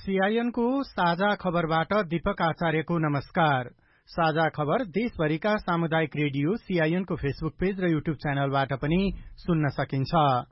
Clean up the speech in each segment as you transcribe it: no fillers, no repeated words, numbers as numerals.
सीआईएनको साझा खबरबाट दीपक आचार्यको नमस्कार। साझा खबर देशभरिका सामुदायिक रेडियो सीआईएनको फेसबुक पेज र युट्युब च्यानलबाट पनि सुन्न सकिन्छ।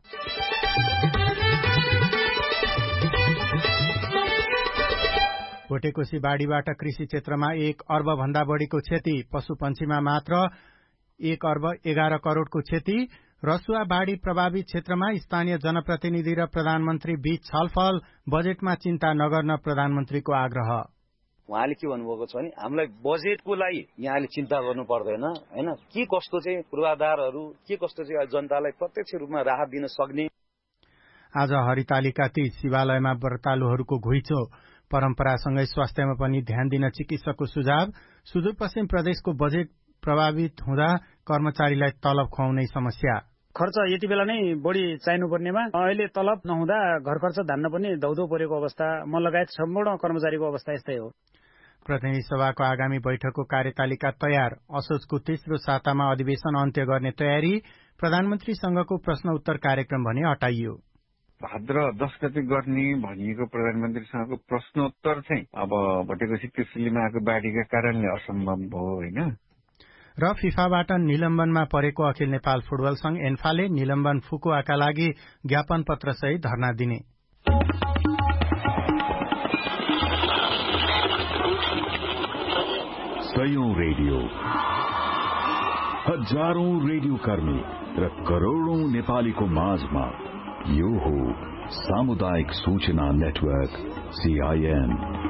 भोटेकोशी बाढ़ीबाट कृषि क्षेत्रमा 1 अर्ब भन्दा बढ़ीको क्षति, पशुपन्छीमा मात्र 1 अर्ब 11 करोड़को क्षति। रसुवा बाढ़ी प्रभावित क्षेत्रमा स्थानीय जनप्रतिनिधि र प्रधानमन्त्री बीच छलफल, बजेटमा चिन्ता नगर्न प्रधानमन्त्रीको आग्रह। उहाँले के भन्नुभएको छ भने हामीलाई बजेटको लागि यहाँले चिन्ता गर्नु पर्दैन हैन, के कस्तो चाहिँ पूर्वाधारहरू के कस्तो चाहिँ जनतालाई प्रत्यक्ष रूपमा राहत दिन सक्ने। आज हरितालिका तीज, शिवालयमा व्रतालुहरूको घुइँचो। परम्परासँगै स्वास्थ्यमा पनि ध्यान दिन चिकित्सकको सुझाव। सुदूरपश्चिम प्रदेशको बजेट प्रभावित हुँदा कर्मचारीलाई तलब खुवाउने समस्या। खर्च यति बेला नै बढी चाहिनुपर्नेमा अहिले तलब नहुँदा घर खर्च धान्न पनि धौधौ परेको अवस्था, म लगायत सम्पूर्ण कर्मचारीको अवस्था यस्तै हो। प्रतिनिधि सभाको आगामी बैठकको कार्यतालिका तयार। असोजको तेस्रो सातामा अधिवेशन अन्त्य गर्ने तयारी। प्रधानमन्त्रीसँगको प्रश्न उत्तर कार्यक्रम भने हटाइयो। भाद्र 10 गते गर्ने भनिएको प्रधानमन्त्रीसँगको प्रश्नोत्तर चाहिँ अब भोटेकोशी कृषिलीमा आएको बाढीका कारणले असम्भव भयो होइन। र फिफाबाट निलम्बनमा परेको अखिल नेपाल फुटबल संघ एन्फाले निलम्बन फुकुवाका लागि ज्ञापन पत्र सहित धरना दिने। सयौं रेडियो, हजारौं रेडियो कर्मी र करोड़ौं नेपालीको माझमा यो हो सामुदायिक सूचना नेटवर्क सीआईएन।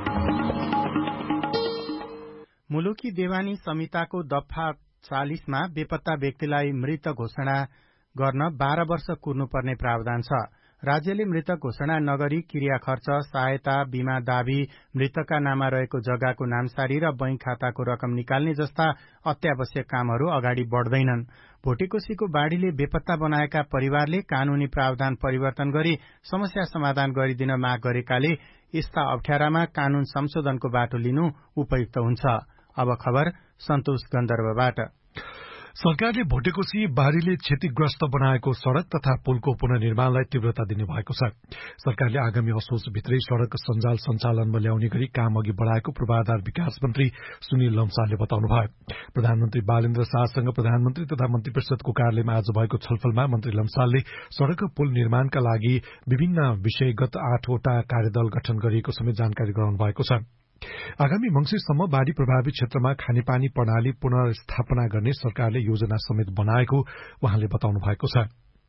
मुलुकी देवानी संहिताको दफा 40 मा बेपत्ता व्यक्तिलाई मृत घोषणा गर्न 12 वर्ष कुर्नुपर्ने प्रावधान छ। राज्यले मृतक घोषणा नगरी क्रिया खर्च, सहायता, बीमा दावी, मृतकका नाममा रहेको जग्गाको नामसारी र बैंक खाताको रकम निकाल्ने जस्ता अत्यावश्यक कामहरू अगाडि बढ्दैनन्। भोटेकोशीको बाढ़ीले बेपत्ता बनाएका परिवारले कानूनी प्रावधान परिवर्तन गरी समस्या समाधान गरिदिन माग गरेकाले यस्ता अप्ठ्यारामा कानून संशोधनको बाटो लिनु उपयुक्त हुन्छ। अब खबर सन्तोष गन्धर्वबाट। सरकारले भोटेकोशी बाढ़ीले क्षतिग्रस्त बनाएको सड़क तथा पुलको पुनर्निर्माणलाई तीव्रता दिने भएको छ। सरकारले आगामी असोजभित्रै सड़क सञ्जाल सञ्चालनमा ल्याउने गरी काम अघि बढ़ाएको पूर्वाधार विकास मन्त्री सुनिल लम्सालले बताउनुभयो। प्रधानमन्त्री बालेन्द्र शाहसँग प्रधानमन्त्री तथा मन्त्री परिषदको कार्यालयमा आज भएको छलफलमा मन्त्री लम्सालले सड़क पुल निर्माणका लागि विभिन्न विषयगत 8 वटा कार्यदल गठन गरिएको समेत जानकारी गराउनु भएको छ। आगामी मंसिरसम्म बाढ़ी प्रभावित क्षेत्रमा खानेपानी प्रणाली पुनर्स्थापना गर्ने सरकारले योजना समेत बनाएको उहाँले बताउनु भएको छ।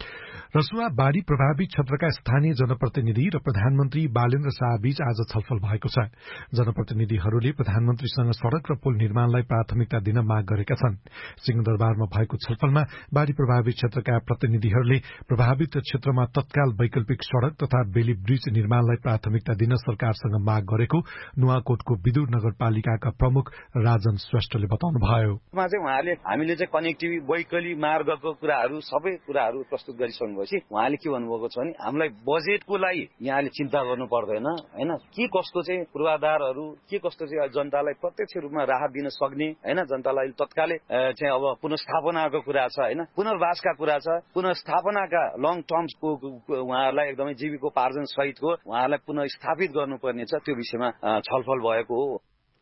रसुवा बाढ़ी प्रभावित क्षेत्रका स्थानीय जनप्रतिनिधि र प्रधानमन्त्री बालेन्द्र शाह बीच आज छलफल भएको छ। जनप्रतिनिधिहरूले प्रधानमन्त्रीसँग सड़क र पुल निर्माणलाई प्राथमिकता दिन माग गरेका छन्। सिंहदरबारमा भएको छलफलमा बाढ़ी प्रभावित क्षेत्रका प्रतिनिधिहरूले प्रभावित क्षेत्रमा तत्काल वैकल्पिक सड़क तथा बेली ब्रिज निर्माणलाई प्राथमिकता दिन सरकारसँग माग गरेको नुवाकोटको विदुर नगरपालिकाका प्रमुख राजन श्रेष्ठले बताउनुभयो। उहाँले हामीले चाहिँ कनेक्टिभिटी वैकल्पिक मार्गको कुराहरू सबै कुराहरू प्रस्तुत गरिसक्नु। उहाँले के भन्नुभएको छ भने हामीलाई बजेटको लागि यहाँले चिन्ता गर्नु पर्दैन हैन, के कस्तो चाहिँ पूर्वाधारहरू के कस्तो चाहिँ जनतालाई प्रत्यक्ष रूपमा राहत दिन सक्ने हैन, जनतालाई तत्कालै चाहिँ अब पुनर्स्थापनाको कुरा छ हैन, पुनर्वासका कुरा छ, पुनर्स्थापनाका लङ टर्मको उहाँहरूलाई एकदमै जीविकोपार्जन सहितको उहाँहरूलाई पुनर्स्थापित गर्नुपर्ने छ, त्यो विषयमा छलफल भएको हो।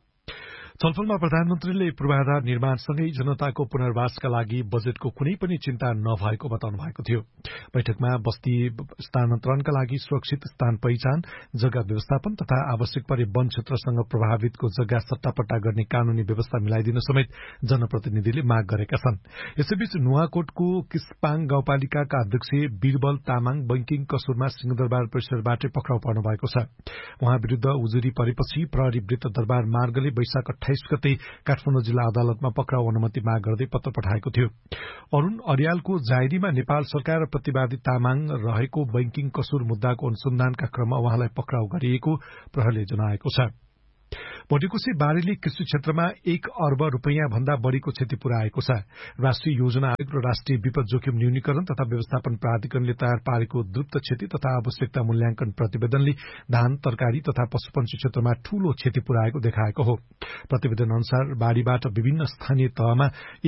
छलफलमा प्रधानमन्त्रीले पूर्वाधार निर्माणसँगै जनताको पुनर्वासका लागि बजेटको कुनै पनि चिन्ता नभएको बताउनु भएको थियो। बैठकमा बस्ती स्थानान्तरणका लागि सुरक्षित स्थान पहिचान, जग्गा व्यवस्थापन तथा आवश्यक परे वन क्षेत्रसँग प्रभावितको जग्गा सट्टापट्टा गर्ने कानूनी व्यवस्था मिलाइदिन समेत जनप्रतिनिधिले माग गरेका छन्। यसैबीच नुवाकोटको किस्पाङ गाउँपालिकाका अध्यक्ष बीरबल तामाङ बैंकिङ कसुरमा सिंहदरबार परिसरबाटै पक्राउ पर्नु भएको छ। उहाँ विरूद्ध उजुरी परेपछि प्रहरी वृत्त दरबार मार्गले वैशाख 28 गते काठमाडौँ जिल्ला अदालतमा पक्राउ अनुमति माग गर्दै पत्र पठाएको थियो। अरूण अर्यालको जायरीमा नेपाल सरकार र प्रतिवादी तामाङ रहेको बैंकिङ कसुर मुद्दाको अनुसन्धानका क्रममा उहाँलाई पक्राउ गरिएको प्रहरीले जनाएको छ। भोटेकोशी बाढ़ीले कृषि क्षेत्रमा 1 अर्ब रुपैयाँ भन्दा बढ़ीको क्षति पुर्याएको छ। राष्ट्रिय योजना आयोग र राष्ट्रिय विपद जोखिम न्यूनीकरण तथा व्यवस्थापन प्राधिकरणले तयार पारेको द्रुत क्षति तथा आवश्यकता मूल्याङ्कन प्रतिवेदनले धान, तरकारी तथा पशुपन्छी क्षेत्रमा ठूलो क्षति पुर्याएको देखाएको हो। प्रतिवेदन अनुसार बाढ़ीबाट विभिन्न स्थानीय तहमा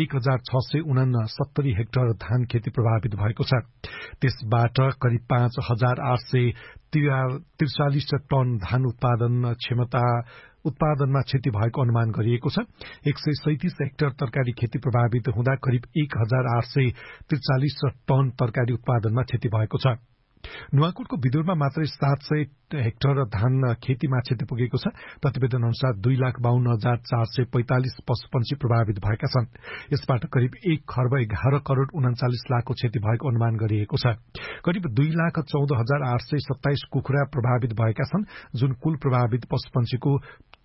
1669 हेक्टर धान खेती प्रभावित भएको छ। त्यसबाट करिब 5800 43 टन धान उत्पादनमा क्षति भएको अनुमान गरिएको छ। 137 हेक्टर तरकारी खेती प्रभावित हुँदा करिब 1843 टन तरकारी उत्पादनमा क्षति भएको छ। नुवाकोटको बिदुरमा मात्रै 700 हेक्टर धान खेतीमा क्षति पुगेको छ। प्रतिवेदन अनुसार 2,52,445 पशुपन्छी प्रभावित भएका छन्। यसबाट करिब 1,11,39 लाखको क्षति भएको अनुमान गरिएको छ। करिब 2,14,827 कुखुरा प्रभावित भएका छन्, जुन कुल प्रभावित पशुपन्छीको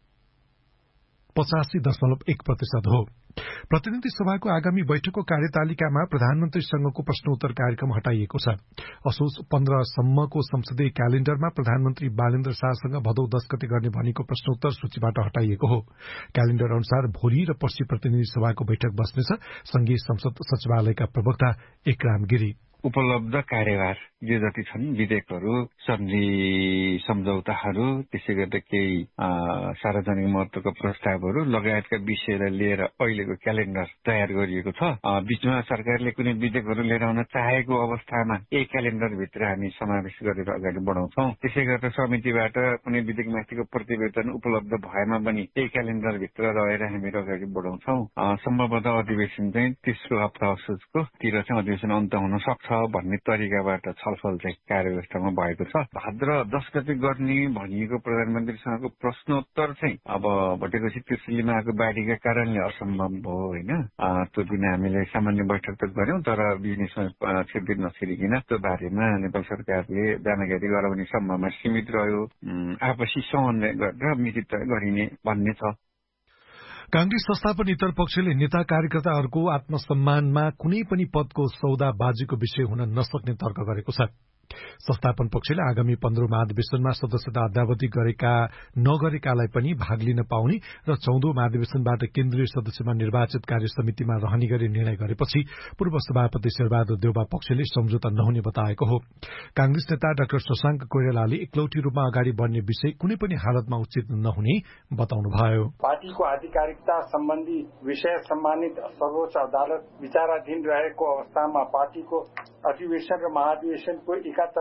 85.1% हो। प्रतिनिधि सभाको आगामी बैठकको कार्यतालिकामा प्रधानमन्त्रीसँगको प्रश्नोत्तर कार्यक्रम हटाइएको छ। असोज 15 सम्मको संसदीय क्यालेण्डरमा प्रधानमन्त्री बालेन्द्र शाहसँग भदौ 10 गते गर्ने भनीको प्रश्नोत्तर सूचीबाट हटाइएको हो। क्यालेण्डर अनुसार भोलि र पर्सि प्रतिनिधि सभाको बैठक बस्नेछ। संघीय संसद सचिवालयका प्रवक्ता इकराम गिरी उपलब्ध कार्यभार जो जति छन् विधेयकहरू, सन्धि सम्झौताहरू, त्यसै गर्दा केही सार्वजनिक महत्वका प्रस्तावहरू लगायतका विषयलाई लिएर अहिलेको क्यालेण्डर तयार गरिएको छ। बीचमा सरकारले कुनै विधेयकहरू लिएर आउन चाहेको अवस्थामा यही क्यालेण्डरभित्र हामी समावेश गरेर अगाडि बढाउँछौँ। त्यसै गर्दा समितिबाट कुनै विधेयकमाथिको प्रतिवेदन उपलब्ध भएमा पनि यही क्यालेण्डरभित्र रहेर हामीहरू अगाडि बढाउँछौँ। सम्भवतः अधिवेशन चाहिँ तेस्रो हप्ता असोजको तिर चाहिँ अधिवेशन अन्त हुन सक्छ भन्ने तरिकाबाट छलफल चाहिँ कार्यव्यवस्थामा भएको छ। भाद्र 10 गते गर्ने भनिएको प्रधानमन्त्रीसँगको प्रश्नोत्तर चाहिँ अब भटेकोसी त्रिशुलीमा आएको बाढीका कारणले असम्भव भयो होइन। त्यो दिन हामीले सामान्य बैठक त गर्यौं, तर बिजनेसमा छिर्दिन नछिरिकन त्यो बारेमा नेपाल सरकारले जानकारी गराउने सम्भावना सीमित रह्यो। आपसी समन्वय गरेर मिति तय गरिने भन्ने छ। कांग्रेस संस्थापन इतर पक्षले नेता कार्यकर्ताहरूको आत्मसम्मानमा कुनै पनि पदको सौदाबाजीको विषय हुन नसक्ने तर्क गरेको छ। संस्थापन पक्षले आगामी 15 महाधिवेशनमा सदस्यता अद्यावधि नगरेकालाई पनि भाग लिन पाउने र 14 महाधिवेशनबाट केन्द्रीय सदस्यमा निर्वाचित कार्य समितिमा रहने गरी निर्णय गरेपछि पूर्व सभापति शेरबहादुर देउबा पक्षले सम्झौता नहुने बताएको हो। कांग्रेस नेता डाक्टर शशांक कोइरालाले एकलौटी रूपमा अगाडि बढ्ने विषय कुनै पनि हालतमा उचित नहुने बताउनुभयो। पार्टीको आधिकारिकता सम्बन्धी विषय सम्मानित सर्वोच्च अदालत विचाराधीन रहेको अवस्थामा पार्टीको अधिवेशन र महाधिवेशनको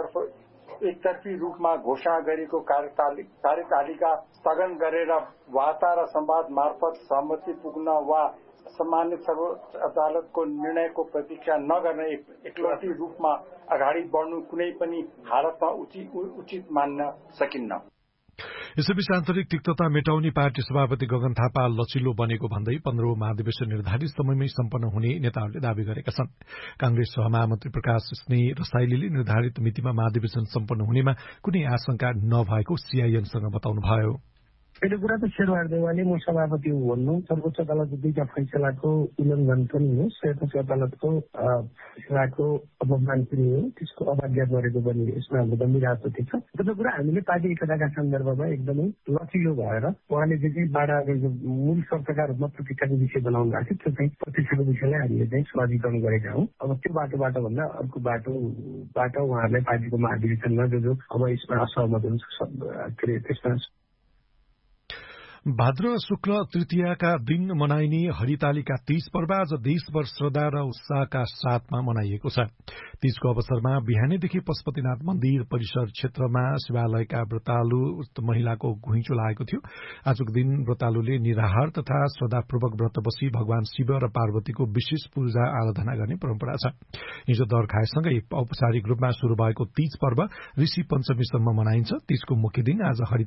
एकतर्फी रूपमा घोषणा गरेको कार्यतालिका स्थगन गरेर वार्ता र संवाद मार्फत सहमति पुग्न वा सम्मानित सर्वोच्च अदालतको निर्णयको प्रतीक्षा नगर्न एकलौटी रूपमा अगाडि बढ्नु कुनै पनि हालतमा उचित मान्न सकिन्न। यसैबीच आन्तरिक तिक्तता मेटाउने पार्टी सभापति गगन थापा लचिलो बनेको भन्दै 15 महाधिवेशन निर्धारित समयमै सम्पन्न हुने नेताहरूले दावी गरेका छन्। कांग्रेस सहमहामन्त्री प्रकाश स्नेह रसाइलीले निर्धारित मितिमा महाधिवेशन सम्पन्न हुनेमा कुनै आशंका नभएको सीआईएनसँग बताउनुभयो। पहिलो कुरा त शेरबहादुर देउवाले म सभापति हुँ भन्नु सर्वोच्च अदालतको दुईटा फैसलाको उल्लङ्घन पनि हो, सर्वोच्च अदालतको फैसलाको अपमान पनि हो, त्यसको अवज्ञा गरेको पनि यसमा हाम्रो गम्भीर आपत्ति छ। दोस्रो कुरा हामीले पार्टी एकताका सन्दर्भमा एकदमै लचिलो भएर उहाँले चाहिँ बाडाको मूल शर्तका रूपमा प्रतीक्षाको विषय बनाउनु भएको थियो, त्यो चाहिँ प्रतीक्षाको विषयलाई हामीले चाहिँ स्वाधिकरण गरेका हौँ। अब त्यो बाटोबाट भन्दा अर्को बाटोबाट उहाँहरूलाई पार्टीको महाधिवेशनमा जो अब यसमा असहमत हुन्छ त्यसमा भाद्र शुक्ल तृतीयाका दिन मनाइने हरितालिका तीज पर्व आज देशभर श्रद्धा र उत्साहका साथमा मनाइएको छ। तीजको अवसरमा बिहानैदेखि पशुपतिनाथ मन्दिर परिसर क्षेत्रमा शिवालयका व्रतालु महिलाको घुइँचो लागेको थियो। आजको दिन व्रतालुले निराहार तथा श्रद्धापूर्वक व्रत बसी भगवान शिव र पार्वतीको विशेष पूजा आराधना गर्ने परम्परा छ। हिजो दर खाएसँगै औपचारिक रूपमा शुरू भएको तीज पर्व ऋषि पञ्चमीसम्म मनाइन्छ। तीजको मुख्य दिन आज